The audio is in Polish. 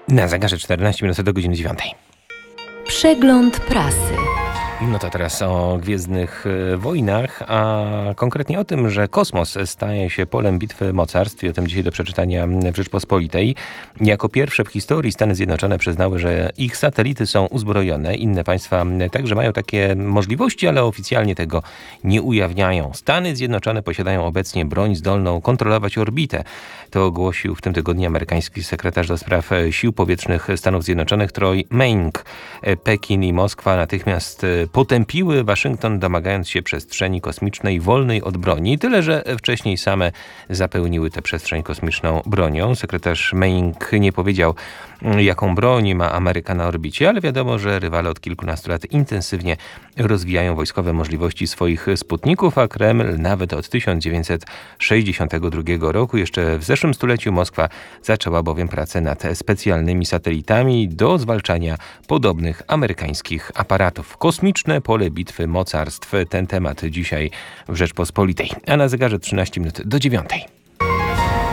Na zegarze 14 minut do godziny 9. Przegląd prasy. No to teraz o Gwiezdnych Wojnach, a konkretnie o tym, że kosmos staje się polem bitwy mocarstw. I o tym dzisiaj do przeczytania w Rzeczpospolitej. Jako pierwsze w historii Stany Zjednoczone przyznały, że ich satelity są uzbrojone. Inne państwa także mają takie możliwości, ale oficjalnie tego nie ujawniają. Stany Zjednoczone posiadają obecnie broń zdolną kontrolować orbitę. To ogłosił w tym tygodniu amerykański sekretarz do spraw sił powietrznych Stanów Zjednoczonych Troy Meink. Pekin i Moskwa natychmiast potępiły Waszyngton, domagając się przestrzeni kosmicznej wolnej od broni. Tyle, że wcześniej same zapełniły tę przestrzeń kosmiczną bronią. Sekretarz Meink nie powiedział, jaką broń ma Ameryka na orbicie, ale wiadomo, że rywale od kilkunastu lat intensywnie rozwijają wojskowe możliwości swoich sputników, a Kreml nawet od 1962 roku, jeszcze w zeszłym stuleciu, Moskwa zaczęła bowiem pracę nad specjalnymi satelitami do zwalczania podobnych amerykańskich aparatów. Kosmiczne pole bitwy mocarstw. Ten temat dzisiaj w Rzeczpospolitej. A na zegarze 13 minut do 9.